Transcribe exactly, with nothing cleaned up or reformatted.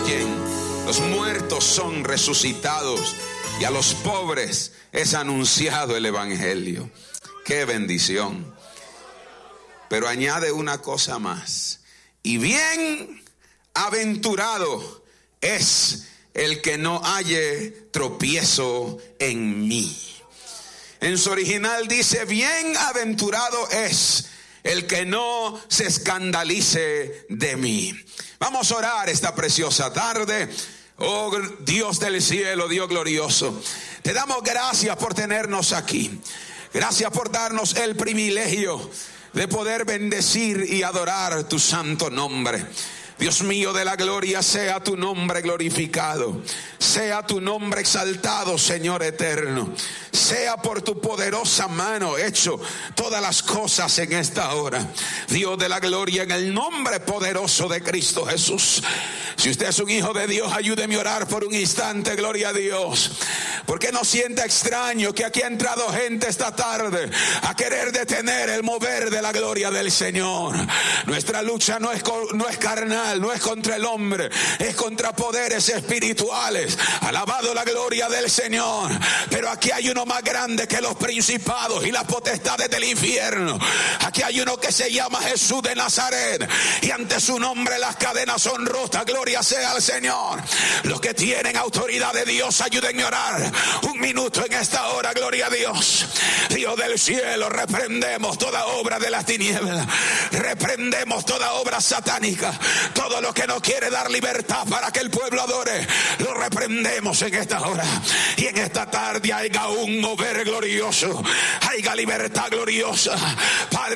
oyen, los muertos son resucitados y a los pobres es anunciado el evangelio. ¡Qué bendición! Pero añade una cosa más. Y bien aventurado es el que no halle tropiezo en mí. En su original dice: bienaventurado es el que no se escandalice de mí. Vamos a orar esta preciosa tarde. Oh Dios del cielo, Dios glorioso, te damos gracias por tenernos aquí. Gracias por darnos el privilegio de poder bendecir y adorar tu santo nombre. Dios mío de la gloria, sea tu nombre glorificado, sea tu nombre exaltado, Señor eterno. Sea por tu poderosa mano hecho todas las cosas en esta hora. Dios de la gloria, en el nombre poderoso de Cristo Jesús. Si usted es un hijo de Dios, ayúdeme a orar por un instante, gloria a Dios. Porque no sienta extraño que aquí ha entrado gente esta tarde a querer detener el mover de la gloria del Señor. Nuestra lucha no es, no es carnal, no es contra el hombre, es contra poderes espirituales. Alabado la gloria del Señor. Pero aquí hay uno más grande que los principados y las potestades del infierno. Aquí hay uno que se llama Jesús de Nazaret, y ante su nombre las cadenas son rotas. Gloria sea al Señor. Los que tienen autoridad de Dios, ayúdenme a orar un minuto en esta hora. Gloria a Dios. Dios del cielo, reprendemos toda obra de las tinieblas, reprendemos toda obra satánica, todo lo que no quiere dar libertad para que el pueblo adore, lo reprendemos en esta hora. Y en esta tarde haya un mover glorioso, haya libertad gloriosa, Padre.